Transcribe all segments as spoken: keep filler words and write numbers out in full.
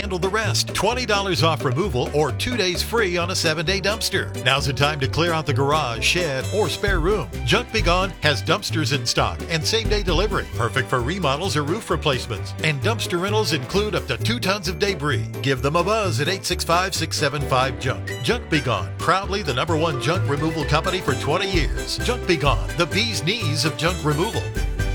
handle the rest. twenty dollars off removal or two days free on a seven-day dumpster. Now's the time to clear out the garage, shed, or spare room. Junk Be Gone has dumpsters in stock and same-day delivery. Perfect for remodels or roof replacements. And dumpster rentals include up to two tons of debris. Give them a buzz at eight six five, six seven five, junk. Junk Be Gone, proudly the number one junk removal company for twenty years. Junk Be Gone, the bee's knees of junk removal.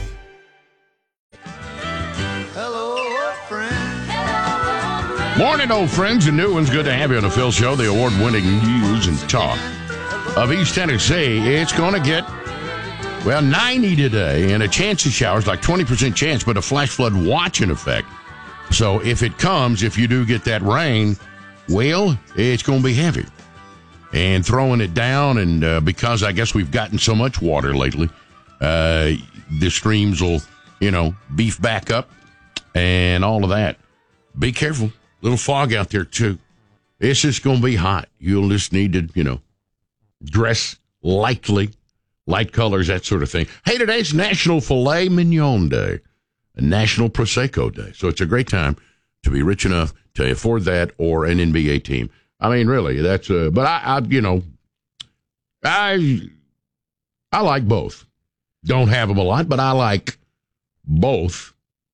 Morning, old friends and new ones. Good to have you on the Phil Show, the award-winning news and talk of East Tennessee. It's going to get, well, ninety today, and a chance of showers, like twenty percent chance, but a flash flood watch in effect. So if it comes, if you do get that rain, well, it's going to be heavy. And throwing it down, and uh, because I guess we've gotten so much water lately, uh, the streams will, you know, beef back up and all of that. Be careful. Little fog out there, too. It's just going to be hot. You'll just need to, you know, dress lightly, light colors, that sort of thing. Hey, today's National Filet Mignon Day, and National Prosecco Day. So it's a great time to be rich enough to afford that or an N B A team. I mean, really, that's a, but I, I, you know, I, I like both. Don't have them a lot, but I like both.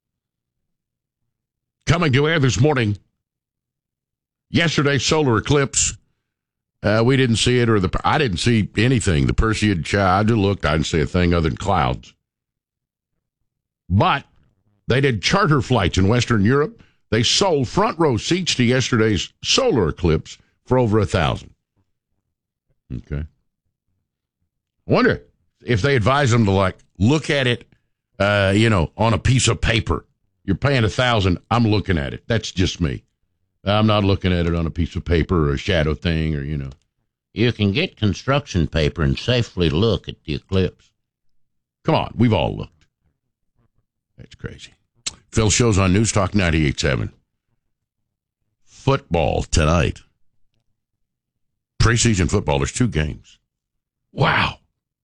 Coming to air this morning. Yesterday, solar eclipse. Uh, we didn't see it, or the I didn't see anything. The Perseid child, I looked, I didn't see a thing other than clouds. But they did charter flights in Western Europe. They sold front row seats to yesterday's solar eclipse for over a thousand. Okay. I wonder if they advise them to, like, look at it, uh, you know, on a piece of paper. You're paying a thousand. I'm looking at it. That's just me. I'm not looking at it on a piece of paper or a shadow thing or, you know. You can get construction paper and safely look at the eclipse. Come on. We've all looked. That's crazy. Phil Show's on News Talk ninety-eight point seven. Football tonight. Preseason football. There's two games. Wow.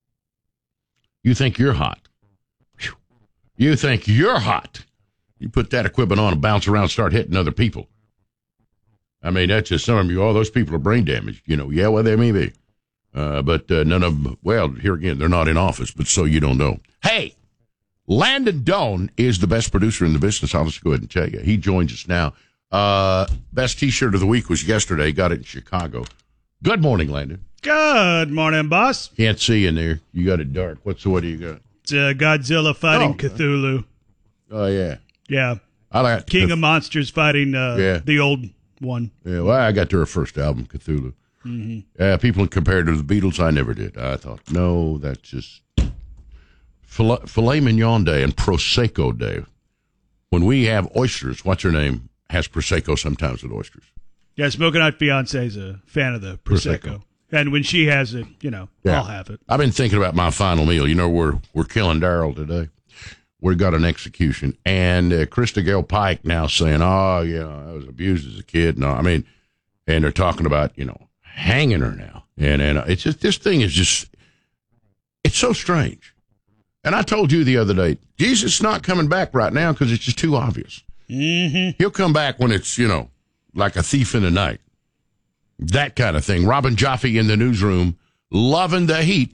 You think you're hot. Whew. You think you're hot. You put that equipment on and bounce around and start hitting other people. I mean, that's just some of you, oh, those people are brain damaged. You know, yeah, well, they may be. Uh, but uh, none of them, well, here again, they're not in office, but so you don't know. Hey, Landon Doan is the best producer in the business. I'll just go ahead and tell you. He joins us now. Uh, best T-shirt of the week was yesterday. Got it in Chicago. Good morning, Landon. Good morning, boss. Can't see in there. You got it dark. What's what do you got? It's uh, Godzilla fighting Oh. Cthulhu. Oh, yeah. Yeah. I like King Cth- of Monsters fighting uh, Yeah. the old one. Yeah, well, I got to her first album, Cthulhu. Mm-hmm. Uh, people compared to the Beatles. I never did. I thought, no, that's just filet, filet mignon day and Prosecco day. When we have oysters, what's her name, has Prosecco sometimes with oysters. Yeah, Smoking Hot Fiance is a fan of the Prosecco. Prosecco. And when she has it, you know, Yeah. I'll have it. I've been thinking about my final meal. You know, we're we're killing Daryl today. We've got an execution. And uh, Krista Gale Pike now saying, oh, you know, I was abused as a kid. No, I mean, and they're talking about, you know, hanging her now. And, and it's just, this thing is just, it's so strange. And I told you the other day, Jesus is not coming back right now because it's just too obvious. Mm-hmm. He'll come back when it's, you know, like a thief in the night. That kind of thing. Robin Jaffe in the newsroom, loving the heat.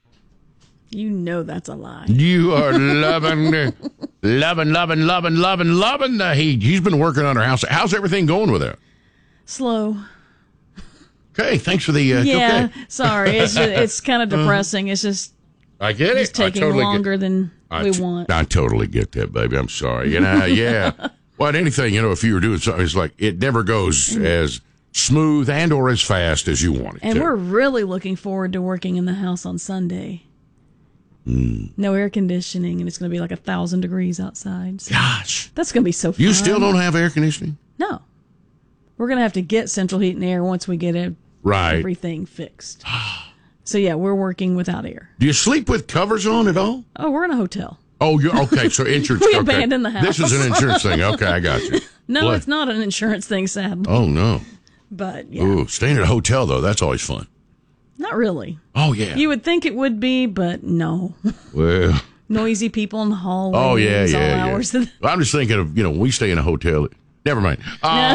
You know that's a lie. You are loving, the, loving, loving, loving, loving, loving the heat. He's been working on her house. How's everything going with her? Slow. Okay, thanks for the. Uh, Yeah, okay. sorry. It's just, it's kind of depressing. It's just I get it. it's taking I totally longer get, than I we t- want. I totally get that, baby. I'm sorry. You know, yeah. Well, anything, you know, if you were doing something, it's like it never goes as smooth and or as fast as you want it And to. we're really looking forward to working in the house on Sunday. Mm. No air conditioning, and it's going to be like a thousand degrees outside. So Gosh. that's going to be so fun. You still don't have air conditioning? No. We're going to have to get central heat and air once we get it, Right. everything fixed. So, yeah, we're working without air. Do you sleep with covers on at all? Oh, we're in a hotel. Oh, you're okay. So insurance. We okay. abandoned the house. This is an insurance thing. Okay, I got you. No, Well, it's not an insurance thing, sadly. Oh no. But, yeah, Ooh, staying at a hotel though, that's always fun. not really. Oh yeah. You would think it would be, but no. Well. Noisy people in the hallways. Oh yeah, all yeah, hours yeah. of the- Well, I'm just thinking of, you know, when we stay in a hotel, Never mind. Uh,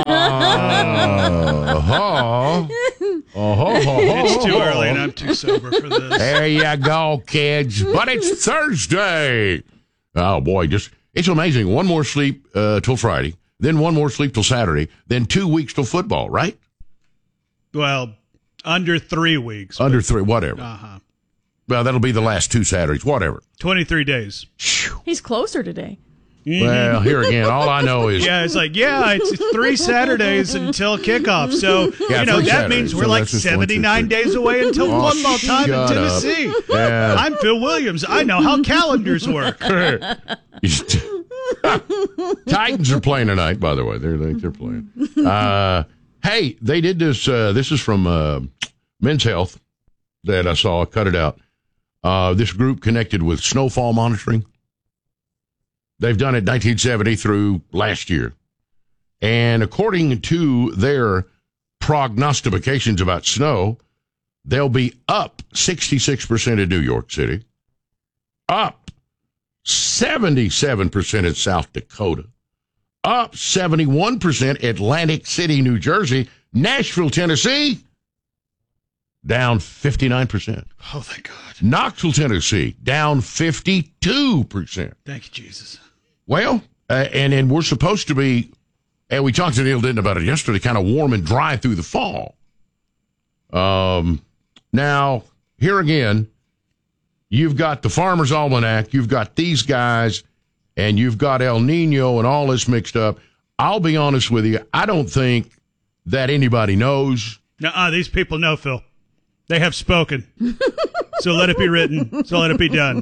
uh, It's too early and I'm too sober for this. There you go, kids. But it's Thursday. Oh, boy. just It's amazing. One more sleep uh, till Friday, then one more sleep till Saturday, then two weeks till football, right? Well, under three weeks. Under three, whatever. Uh-huh. Well, that'll be the last two Saturdays, whatever. twenty-three days. He's closer today. Mm-hmm. Well, here again, all I know is... Yeah, it's like, yeah, it's, it's three Saturdays until kickoff. So, Yeah, you know, three that Saturdays. means we're So like that's just one, two, seventy-nine three. days away until Oh, football time in shut up. Tennessee. Yeah. I'm Phil Williams. I know how calendars work. Titans are playing tonight, by the way. They're they're playing. Uh, hey, they did this. Uh, this is from uh, Men's Health that I saw. Cut it out. Uh, this group connected with snowfall monitoring. They've done it nineteen seventy through last year. And according to their prognostications about snow, they'll be up sixty-six percent in New York City, up seventy-seven percent in South Dakota, up seventy-one percent Atlantic City, New Jersey, Nashville, Tennessee, down fifty-nine percent. Oh, thank God. Knoxville, Tennessee, down fifty-two percent. Thank you, Jesus. Well, uh, and and we're supposed to be, and we talked to Neil Denton about it yesterday, kind of warm and dry through the fall. Um, now, here again, you've got the Farmer's Almanac, you've got these guys, and you've got El Nino and all this mixed up. I'll be honest with you, I don't think that anybody knows. Nuh-uh, these people know, Phil. They have spoken. So let it be written. So let it be done.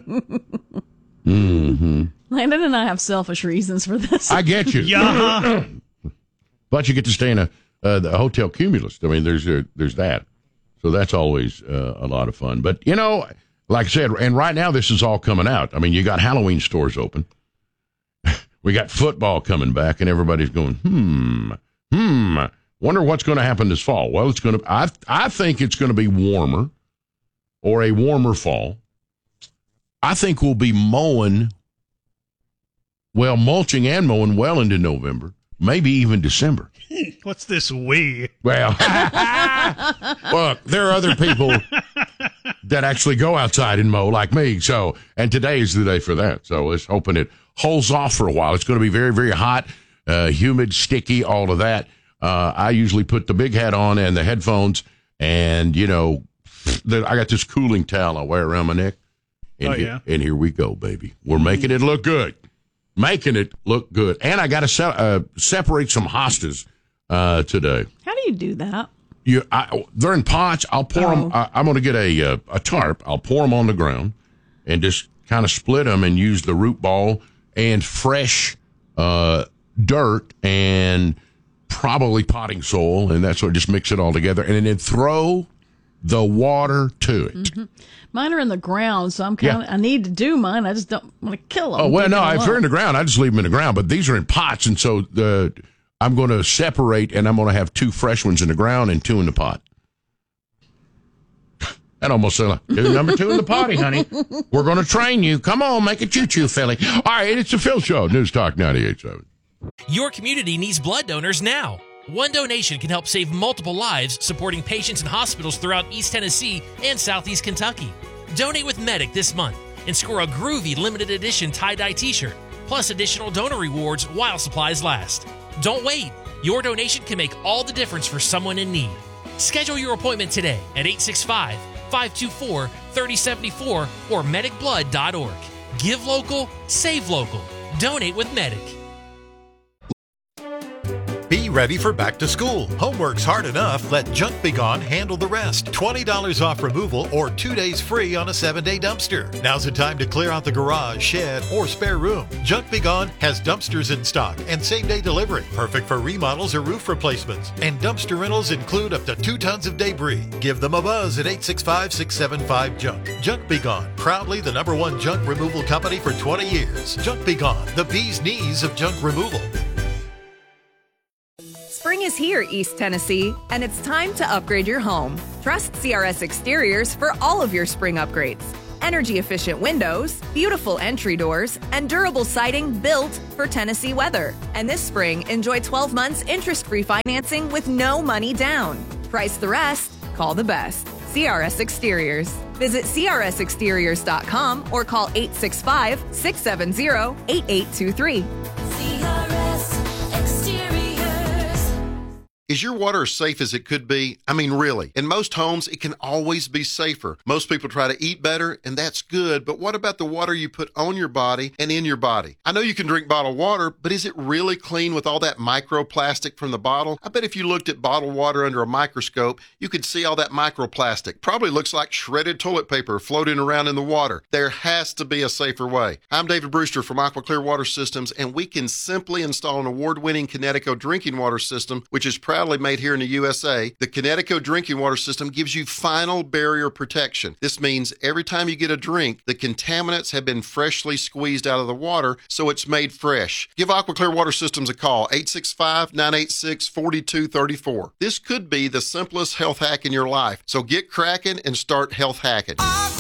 Mm-hmm. Landon and I have selfish reasons for this. I get you. Yeah. But you get to stay in a uh, the Hotel Cumulus. I mean, there's a, there's that. So that's always uh, a lot of fun. But, you know, like I said, and right now this is all coming out. I mean, you got Halloween stores open. We got football coming back, and everybody's going, hmm, hmm, wonder what's going to happen this fall. Well, it's going to, I, I think it's going to be warmer or a warmer fall. I think we'll be mowing, well, mulching and mowing well into November, maybe even December. What's this we? Well, look, there are other people that actually go outside and mow like me. So, and today is the day for that. So let's hoping it holds off for a while. It's going to be very, very hot, uh, humid, sticky, all of that. Uh, I usually put the big hat on and the headphones, and, you know, the, I got this cooling towel I wear around my neck. And, oh, here, yeah. and here we go, baby. We're making it look good. Making it look good. And I got to se- uh, separate some hostas uh, today. How do you do that? You, I, they're in pots. I'll pour Oh. them. I, I'm going to get a uh, a tarp. I'll pour them on the ground and just kind of split them and use the root ball and fresh uh, dirt and probably potting soil, and that's what, just mix it all together and then throw the water to it. Mm-hmm. Mine are in the ground, so I'm kind of, Yeah. I need to do mine. I just don't want to kill them. Oh, well, no, Picking them if they're up. in the ground, I just leave them in the ground, but these are in pots, and so the I'm going to separate, and I'm going to have two fresh ones in the ground and two in the pot. That almost sounds like, do number two in the potty, honey. We're going to train you. Come on, make a choo-choo, Philly. All right, it's the Phil Show, News Talk ninety-eight point seven. Your community needs blood donors now. One donation can help save multiple lives, supporting patients in hospitals throughout East Tennessee and Southeast Kentucky. Donate with Medic this month and score a groovy limited edition tie-dye t-shirt, plus additional donor rewards while supplies last. Don't wait. Your donation can make all the difference for someone in need. Schedule your appointment today at eight six five, five two four, three oh seven four or medic blood dot org. Give local, save local. Donate with Medic. Be ready for back to school. Homework's hard enough. Let Junk Be Gone handle the rest. twenty dollars off removal or two days free on a seven-day dumpster. Now's the time to clear out the garage, shed, or spare room. Junk Be Gone has dumpsters in stock and same-day delivery. Perfect for remodels or roof replacements. And dumpster rentals include up to two tons of debris. Give them a buzz at eight six five, six seven five, JUNK. Junk Be Gone, proudly the number one junk removal company for twenty years. Junk Be Gone, the bee's knees of junk removal. Spring is here, East Tennessee, and it's time to upgrade your home. Trust C R S Exteriors for all of your spring upgrades. energy-efficient windows, beautiful entry doors, and durable siding built for Tennessee weather. And this spring, enjoy twelve months interest-free financing with no money down. Price the rest, call the best. C R S Exteriors. Visit C R S exteriors dot com or call eight six five, six seven zero, eight eight two three. C R S Exteriors. Is your water as safe as it could be? I mean, really. In most homes, it can always be safer. Most people try to eat better, and that's good, but what about the water you put on your body and in your body? I know you can drink bottled water, but is it really clean with all that microplastic from the bottle? I bet if you looked at bottled water under a microscope, you could see all that microplastic. Probably looks like shredded toilet paper floating around in the water. There has to be a safer way. I'm David Brewster from Aqua Clear Water Systems, and we can simply install an award-winning Connecticut drinking water system, which is proudly made here in the U S A. The Connecticut drinking water system gives you final barrier protection. This means every time you get a drink, the contaminants have been freshly squeezed out of the water, so it's made fresh. Give Aqua Clear Water Systems a call, eight six five, nine eight six, four two three four. This could be the simplest health hack in your life, so get cracking and start health hacking.